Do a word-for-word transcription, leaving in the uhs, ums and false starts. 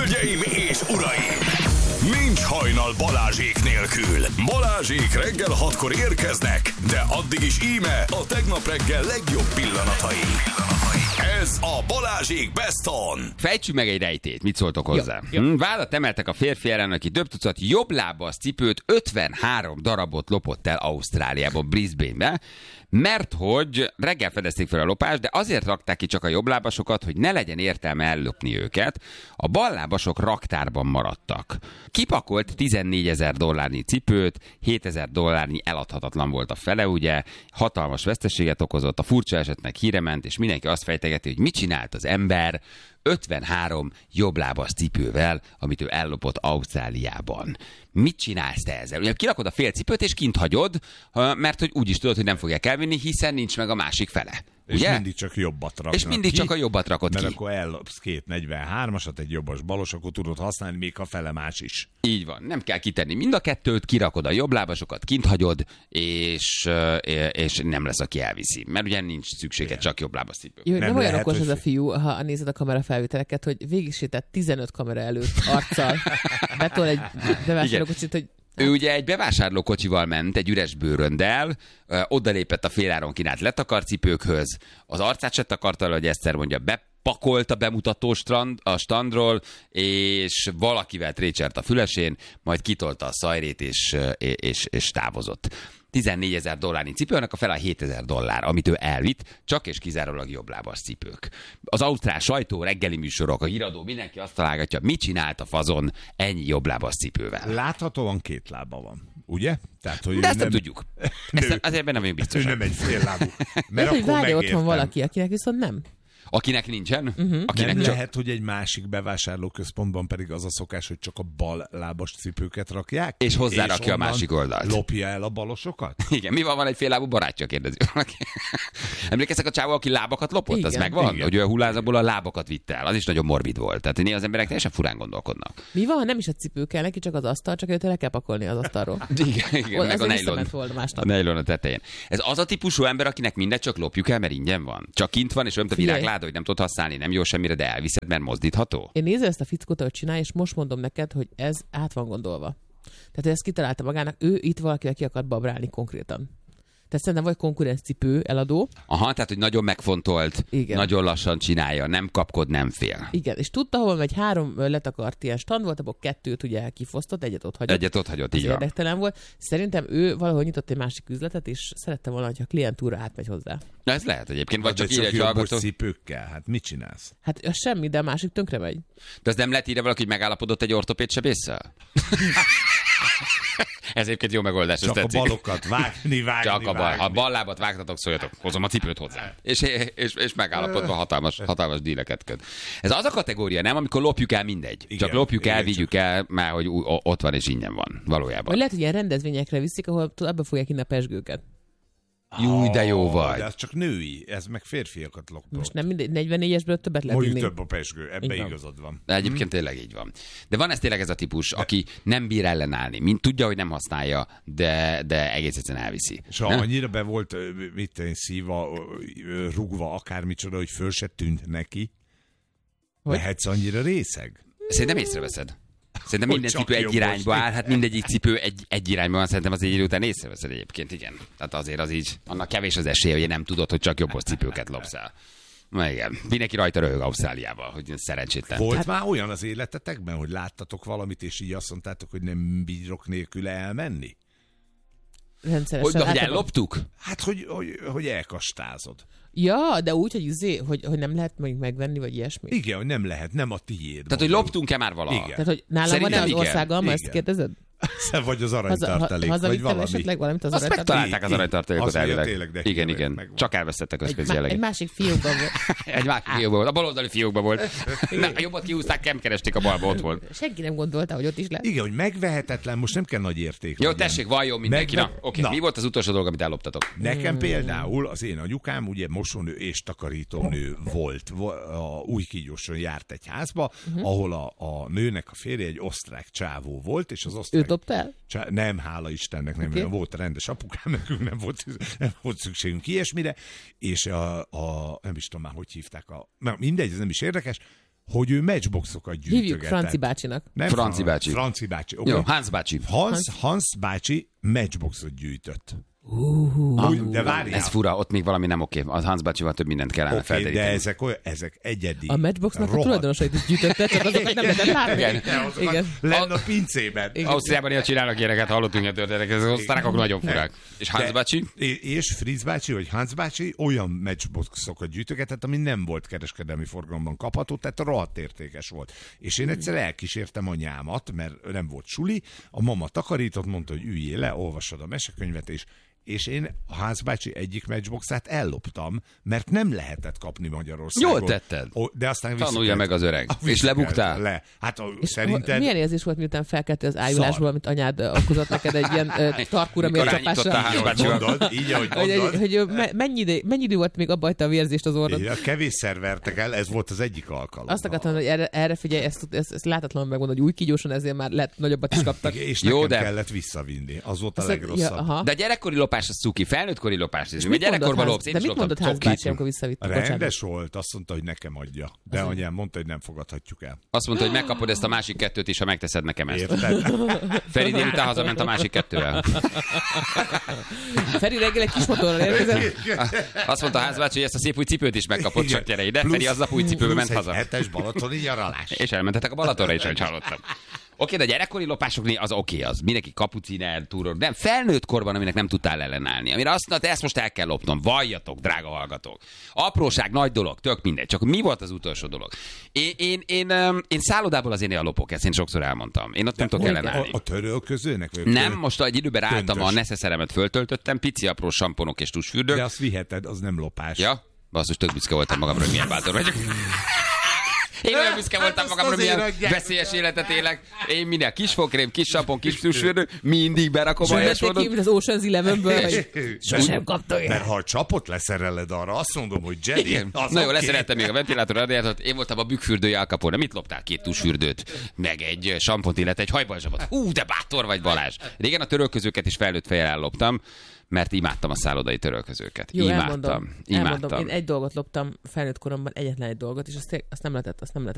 Hölgyeim és uraim! Nincs hajnal Balázsék nélkül. Balázsék reggel hatkor érkeznek, de addig is íme a tegnap reggel legjobb pillanatai. Ez a Balázsék Best On. Fejtsük meg egy rejtét, mit szóltok hozzá? Jó, jó. Hm, vádat emeltek a férfi ellen, aki több tucat jobblábas cipőt ötvenhárom darabot lopott el Ausztráliában, Brisbane-be, mert hogy reggel fedezték fel a lopást, de azért rakták ki csak a jobblábasokat, hogy ne legyen értelme ellopni őket. A ballábasok raktárban maradtak. Kipakolt tizennégyezer dollárnyi cipőt, hétezer dollárnyi eladhatatlan volt a fele, ugye, hatalmas veszteséget okozott, a furcsa esetnek híre ment, és mindenki azt fejtegeti, hogy mit csinált az ember ötvenhárom jobblábas cipővel, amit ő ellopott Ausztráliában. Mit csinálsz te ezzel? Ugye kirakod a fél cipőt, és kint hagyod, mert hogy úgy is tudod, hogy nem fogják elvinni, hiszen nincs meg a másik fele. És ugye? mindig csak jobbat raknak És mindig ki, csak a jobbat rakod mert ki. akkor ellopsz két negyvenhármasat, egy jobbas balos, akkor tudod használni még a fele más is. Így van, nem kell kitenni mind a kettőt, kirakod a jobblábasokat, kint hagyod, és, és nem lesz, aki elviszi. Mert ugye nincs szüksége csak jobblábas cipő. Jó, nem, Nem nem olyan lehet, okos ez hogy- a fiú, ha nézed a kamera felvételeket, hogy végig sétált tizenöt kamera előtt arccal. Betol egy bevásárlókocsit, hogy Ő ugye egy bevásárlókocsival ment, egy üres bőröndel, ö, odalépett a féláron kínált letakarcipőkhöz, az arcát se takarta, hogy Eszter mondja, bepakolt a bemutató strand, a standról, és valakivel trécsert a fülesén, majd kitolta a szajrét, és, és, és távozott. tizennégyezer dollárnyi cipő, annak a fele a hétezer dollár, amit ő elvitt, csak és kizárólag jobblábas cipők. Az ausztrál sajtó, reggeli műsorok, a híradó, mindenki azt találgatja, mit csinált a fazon ennyi jobblábas cipővel. Láthatóan két lába van, ugye? Tehát, hogy De ő ezt nem tudjuk. Ezt nem, azért benne vagyok Ő biztos. nem egy fél lábú. mert Mert hogy akkor várja otthon megértem. valaki, akinek viszont nem. Akinek nincsen, uh-huh. Nem akinek csak... lehet, hogy egy másik bevásárlóközpontban pedig az a szokás, hogy csak a bal lábas cipőket rakják. És hozzárakja a onnan másik oldalt. Lopja el a balosokat? Igen, mi van, van egy fél lábú barátja, kérdezi valaki. Emlékeztek a csávó, aki lábakat lopott? Igen. Az megvan? Igen. Hogy ő a hullázakból a lábakat vitte el. Az is nagyon morbid volt. Tehát néha az emberek teljesen furán gondolkodnak. Mi van, ha nem is a cipő kell neki, csak az asztal, csak őt le kell pakolni az asztalról. Igen, igen, meg a Azért nejlon. visszament volna A másnap. nejlon a tetején. Ez az a típusú ember, akinek mindegy, csak lopjuk el, mert ingyen van. Csak kint van, és olyan, mint a Figyelj. virágláda, hogy nem tudod használni, nem jó semmire, de elviszed, mert mozdítható. Én nézem ezt a fickót, hogy csinál, és most mondom neked, hogy ez át van gondolva. Tehát ő ezt kitalálta magának, ő itt valakivel ki akart babrálni konkrétan. Tehát szerintem vagy konkurenc cipő eladó. Aha, tehát, hogy nagyon megfontolt, Igen. nagyon lassan csinálja, nem kapkod, nem fél. Igen, és tudta, hol megy három ö, letakart ilyen stand volt, abból kettőt ugye kifosztott, egyet ott hagyott. Egyet ott hagyott, így Ez van. érdektelen volt. Szerintem ő valahol nyitott egy másik üzletet, és szerette volna, hogy a klientúra átmegy hozzá. Na, ez lehet egyébként, vagy De csak írja egy jobbos hallgató. cipőkkel. Hát mit csinálsz? Hát az semmi, de a másik tönkre megy. De az nem lehet írja valaki, hogy megállapodott egy ortopéd sebésszel? Ez egyébként jó megoldás, ez Csak a tetszik. balokat vágni, vágni, Csak a bal. vágni. Ha bal lábat vágtatok, szóljatok, hozom a cipőt hozzá. És, és, és megállapodva hatalmas, hatalmas díleket köt. Ez az a kategória, nem? Amikor lopjuk el mindegy. Igen, csak lopjuk el, igen, vigyük el, mert hogy ú- ott van és ingyen van. Valójában. Vagy lehet, hogy ilyen rendezvényekre viszik, ahol ebbe fogják inni a pesgőket. Júj, de jó Ó, vagy. De az csak női, ez meg férfiakat lopott. Most nem mindegy, negyvennégyesből többet lehet Mondjuk inni. több a pesgő, ebbe Igen. igazad van. De egyébként tényleg így van. De van ez tényleg ez a típus, aki nem bír ellenállni. Mint tudja, hogy nem használja, de, de egész egyszerűen elviszi. És ha annyira be volt, ö, mit tenni, szíva, ö, rugva, akármicsoda, hogy föl se tűnt neki, Hogy? lehetsz annyira részeg? Szerintem észreveszed. Szerintem Hogy minden csak cipő egy jobbos irányba áll, néz. hát mindegyik cipő egy, egy irányba van, szerintem az egy idő után észreveszed egyébként, igen. Tehát azért az így, annak kevés az esélye, hogy nem tudod, hogy csak jobbos cipőket lopsz el. Na igen, mindenki rajta röhög Ausztráliával, hogy szerencsétlen. Volt Hát- már olyan az életetekben, hogy láttatok valamit, és így azt mondtátok, hogy nem bírok nélkül elmenni? Rendszeresen. Hogy, hogy Általában- elloptuk? Hát, hogy, hogy, hogy elkastázod. Ja, de úgy, hogy, izé, hogy, hogy nem lehet mondjuk megvenni, vagy ilyesmi. Igen, hogy nem lehet, nem a tiéd. Tehát, hogy loptunk-e már valaha? Igen. Tehát, hogy nálam Szerintem van-e az igen. országom, ezt Igen. kérdezed? Vagy az Haza, aranytartalék, ha, vagy hazavittem valami. esetleg valamit az Azt aranytartalék? megtalálták az Így, aranytartalékot az ugye elvileg. tényleg, de Igen, hírek igen. megvan. Csak elvesztettek Egy, közpénz má- jellegét. egy másik fiúkban volt. Egy másik fiókban volt. A baloldali fiókban volt. Na, a jobbat kihúzták, nem keresték, a balba ott volt. Senki nem gondolta, hogy ott is lehet. Igen, hogy megvehetetlen, most nem kell nagy érték. Jó, legyen. tessék, valljon mindenki. Megve- Na, oké. Na. Mi volt az utolsó dolog, amit elloptatok? Nekem például az én anyukám ugye mosónő és takarítónő volt. Vo- A Újkígyóson járt egy házba, uh-huh. ahol a, a nőnek a férje egy osztrák csávó volt, és az osztrák... Őt dobta el? Csá... Nem, hála Istennek, nem, Oké. okay. Volt rendes apukám, nekünk nem volt, nem volt szükségünk ilyesmire, és a, a, nem is tudom már, hogy hívták a... Na, mindegy, ez nem is érdekes, hogy ő matchboxokat gyűjtögetett. Hívjuk Franci bácsinak. Nem Franci bácsi. Franci bácsi. Okay. Jó, Hans bácsi. Hans, Hans bácsi matchboxot gyűjtött. Uh, Úgy, de várjál. Ez fura, ott még valami nem oké. A Hans bácsival több mindent kellene Oké, okay, felderíteni. de ezek, olyan, ezek egyedi. A Matchboxnak rohadt- a tulajdonosait is gyűjtötte, csak azokat nem lehetett látni. Igen. Igen. Lenne a pincében. Igen. Ausztriában ilyen csinálnak ilyeneket, hallottunk ilyen történeteket, ezek az osztrákok nagyon furák. És Hans De- bácsi? És Fritz bácsi, vagy Hans bácsi olyan matchboxokat gyűjtögetett, ami nem volt kereskedelmi forgalomban kapható, tehát rohadt értékes volt. És én egyszer elkísértem anyámat, mert nem volt suli, a mama takarított, mondta, hogy üljél le, olvassad a mesekönyvet, és és én a Hans bácsi egyik matchboxát elloptam, mert nem lehetett kapni Magyarországon. Jól tetted. O, de aztán vissza Tanulja kellett- meg az öreg. Ah, És vissza lebuktál? kellett Le. Hát a, És szerinted... milyen érzés volt, miután felkeltél az ájulásból, amit anyád okozott neked egy ilyen ö, tarkúra Mikor mércsapással? rányítottál Hans bácsival. Mondod, így, ahogy Hogy, mondod. hogy, hogy me- mennyi, idő, mennyi idő volt, még abba hagyta a vérzést az orrod? Igen, kevésszer vertek el, ez volt az egyik alkalom. Azt akartam, hogy erre, erre figyelj, ezt, ezt, ezt láthatatlanul megmondod, hogy új kígyósan, ezért már lett nagyobbat is kaptak. És Jó, nekem de- kellett visszavinni. Az volt a Azt- legrosszabb. Ja, aha. De a gyerekkori lopás az cuki, felnőttkori lopás is. És Mert mit mondott gyerekkorban Hans- lopsz, én de is mit loptam mondott Hans cokit. bácsi, amikor visszavitt? Bocsánat. Rendes volt, azt mondta, hogy nekem adja. De anyám mondta, hogy nem fogadhatjuk el. Azt mondta, hogy megkapod ezt a másik kettőt is, ha megteszed nekem ezt. Érted? Feri délután hazament a másik kettővel. Feri reggel egy kis motorral érkezett. Azt mondta a házbácsi, hogy ezt a szép új cipőt is megkapott, csak gyere ide. Plusz- Feri aznap új cipőbe plusz ment egy haza. hetes balatoni nyaralás. És elmentetek a Balatonra is, hogy hallottam. Oké, de a gyerekkori lopásoknél az oké, az mindenki kapuciner, túror, nem felnőtt korban, aminek nem tudtál ellenállni. Amire azt mondta, ezt most el kell lopnom, valljatok, drága hallgatók. Apróság, nagy dolog, tök mindegy. Csak mi volt az utolsó dolog? Én, én, én, én, én szállodából azért néha lopok, ezt én sokszor elmondtam. Én ott nem tudok ellenállni. A, a törölközőnek? Vagy Nem, tör- most egy időben álltam, a Köntös. neszeszeremet föltöltöttem, pici apró samponok és tusfürdők. De azt viheted, az nem lopás. Ja, basszus, tök büszke voltam magamra, hogy milyen bátor vagyok. Én olyan büszke voltam Hát azt magamra, azért milyen adják. veszélyes életet élek. Én minden kis fokrém, kis sampon, kis tusfürdő, mindig berakom a És menték ki, helyesmódot. mint az Ocean's Eleven-ből, hogy sosem kapta Mert ilyen. ha a csapot leszereled arra, azt mondom, hogy Jedi, Igen. az Na jó, oké. leszereltem még a ventilátor radiátort, én voltam a bükkfürdője Al Capone. Mit loptál? Két tusfürdőt, meg egy sampont, illetve egy hajbalzsabot. Hú, de bátor vagy, Balázs. Régen a törölközőket is felnőtt fejjel elloptam, mert imádtam a szállodai törölközőket. Jó, imádtam. elmondom. Imádtam. elmondom. Én egy dolgot loptam felnőtt koromban, egyetlen egy dolgot, és azt, azt nem lehetett, azt nem lehetett